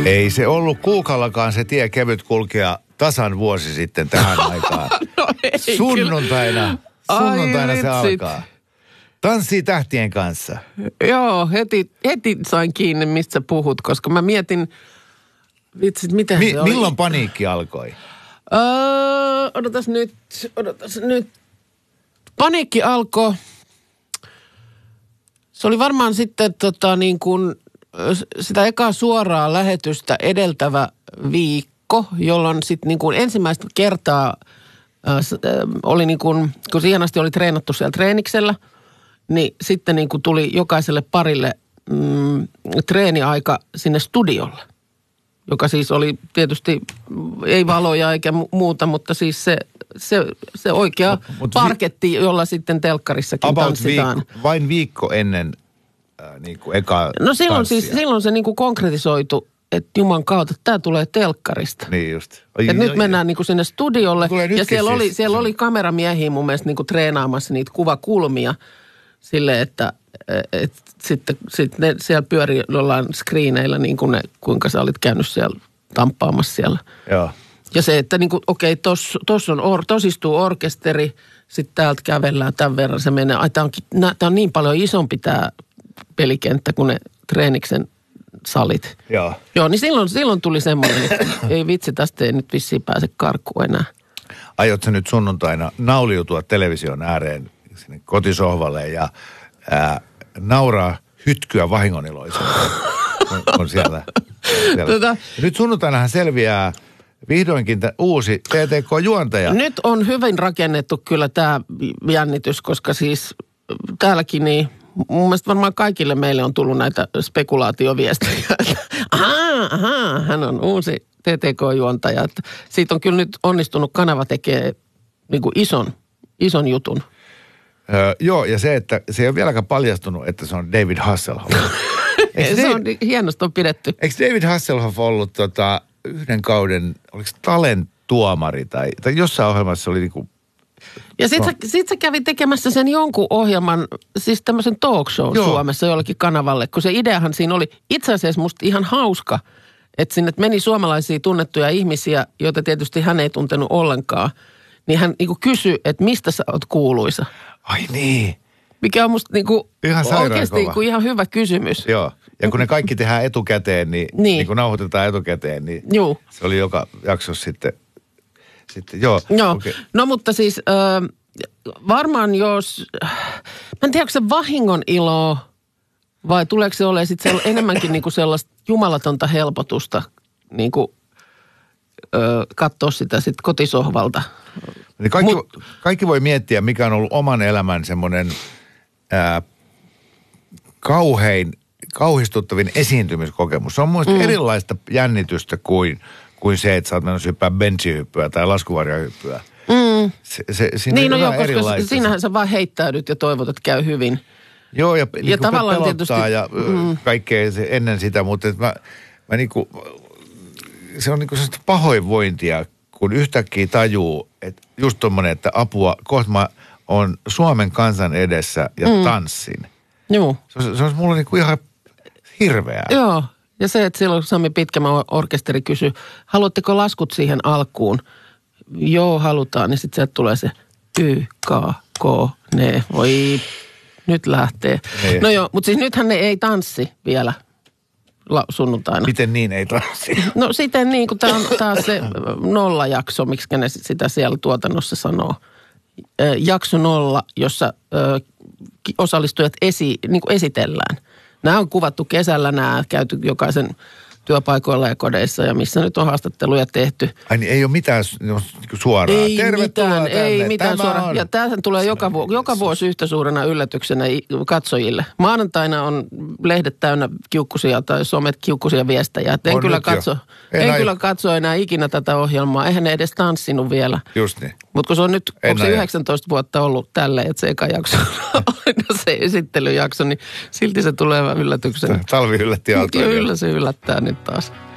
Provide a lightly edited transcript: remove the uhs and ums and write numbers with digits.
Ei se ollut Kuukallakaan se tie kevyt kulkea tasan vuosi sitten tähän aikaan. No ei, Sunnuntaina se vitsit. alkaa. Tanssii tähtien kanssa. Joo, heti sain kiinni, mistä sä puhut, koska mä mietin, vitsit, miten se oli. Milloin paniikki alkoi? Odotas nyt. Paniikki alkoi. Se oli varmaan sitten niin kuin sitä ekaa suoraa lähetystä edeltävä viikko, jolloin sitten niin kuin ensimmäistä kertaa oli niin kuin, kun ihanasti oli treenattu siellä treeniksellä, niin sitten niin kuin tuli jokaiselle parille treeniaika sinne studiolle, joka siis oli tietysti ei valoja eikä muuta, mutta siis se oikea parketti, jolla sitten telkkarissakin tanssitaan. Vain viikko ennen niin kuin ekaa no silloin se niin kuin konkretisoitu, että Juman kautta, tämä tulee telkkarista. Niin just. Nyt mennään niin kuin sinne studiolle ja siellä oli kameramiehiä mun mielestä niin kuin treenaamassa niitä kuvakulmia sille, että sitten ne siellä pyörii jollain screeneillä niin kuin kuinka sä olit käynyt siellä tamppaamassa siellä. Joo. Ja se, että niin kuin, okei, tossa istuu orkesteri, sitten täältä kävellään tämän verran, se menee. Ai, tämä on niin paljon isompi tämä pelikenttä kuin ne treeniksen salit. Joo, niin silloin tuli semmoinen, että ei vitsi, tästä ei nyt vissiin pääse karkuun enää. Aiotko nyt sunnuntaina nauliutua television ääreen sinne kotisohvalle ja nauraa hytkyä vahingoniloisena, on siellä. Nyt sunnuntainahan selviää vihdoinkin uusi TTK-juontaja. Nyt on hyvin rakennettu kyllä tämä jännitys, koska siis täälläkin niin mun mielestä varmaan kaikille meille on tullut näitä spekulaatioviestejä. Ahaa, hän on uusi TTK-juontaja. Että siitä on kyllä nyt onnistunut kanava tekee niin kuin ison jutun. Joo, ja se, että se ei ole vieläkään paljastunut, että se on David Hasselhoff. Se on hienosti on pidetty. Eikö David Hasselhoff ollut yhden kauden, oliko se Talent-tuomari tai jossain ohjelmassa oli niinku... Ja sit se kävi tekemässä sen jonkun ohjelman, siis tämmöisen talk show Suomessa jollekin kanavalle, kun se ideahan siinä oli itse asiassa musta ihan hauska, että sinne meni suomalaisia tunnettuja ihmisiä, joita tietysti hän ei tuntenut ollenkaan, niin hän niinku kysyi, että mistä sä oot kuuluisa. Ai niin. Mikä on musta niinku oikeasti niinku ihan hyvä kysymys. Joo. Ja kun ne kaikki tehdään etukäteen, niin kun nauhoitetaan etukäteen, niin se oli joka jaksossa sitten joo. Okay. No mutta siis varmaan jos, mä en tiedä, onko se vahingon ilo vai tuleeko se olemaan sitten enemmänkin niinku sellaista jumalatonta helpotusta niinku katsoa sitä sitten kotisohvalta. Niin kaikki voi miettiä, mikä on ollut oman elämän semmoinen kauhistuttavin esiintymiskokemus. Se on mun mielestä erilaista jännitystä kuin se, että sä oot menossa hyppää benchihyppyä tai laskuvarjohyppyä. Niin, koska siinähän sä vaan heittäydyt ja toivot, että käy hyvin. Joo, ja tavallaan pelottaa tietysti, ja kaikkea ennen sitä, mutta mä niinku, se on niinku sellaista pahoinvointia, kun yhtäkkiä tajuu, että just tommonen, että apua, kohta mä oon Suomen kansan edessä ja tanssin. Joo. Se on mulla niinku ihan hirveää. Joo. Ja se, että silloin Sami Pitkämä orkesteri kysyi, haluatteko laskut siihen alkuun? Joo, halutaan. Ja sitten sieltä tulee se Y-K-K-N. Voi, nyt lähtee. Ne. No joo, mutta siis nythän ne ei tanssi vielä sunnuntaina. Miten niin ei tanssi? No siten niin, kun tämä on taas se nollajakso, miksi ne sitä siellä tuotannossa sanoo. Jakso 0, jossa osallistujat niin kuin esitellään. Nämä on kuvattu kesällä, nämä käyty jokaisen työpaikoilla ja kodeissa ja missä nyt on haastatteluja tehty. Ai niin ei ole mitään suoraa. Ei tervetuloa mitään, tänne. ei mitään suoraa. On. Ja tämähän tulee joka vuosi yhtä suurena yllätyksenä katsojille. Maanantaina on lehdet täynnä kiukkusia tai somet kiukkusia viestejä. En kyllä katso enää ikinä tätä ohjelmaa. Eihän ne edes tanssinut vielä. Just niin. Mutta kun se on nyt, onko se 19 vuotta ollut tälleen, että se eka jakso on aina se esittelyjakso, niin silti se tulee yllätyksenä. Talvi yllätti autoilijoita. Kyllä se yllättää nyt taas.